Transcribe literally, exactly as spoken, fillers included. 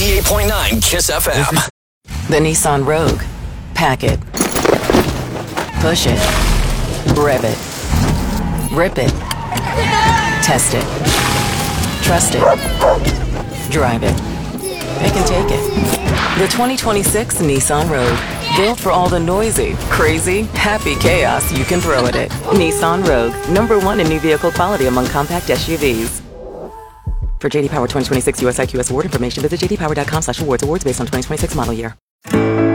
ninety-eight point nine Kiss F M. The Nissan Rogue. Pack it. Push it. Rev it. Rip it. Test it. Trust it. Drive it. Pick and take it. The twenty twenty-six Nissan Rogue. Built for all the noisy, crazy, happy chaos you can throw at it. Nissan Rogue. Number one in new vehicle quality among compact S U Vs. For J D Power twenty twenty-six U S I Q S award information, visit j d power dot com slash awards. Awards based on twenty twenty-six model year.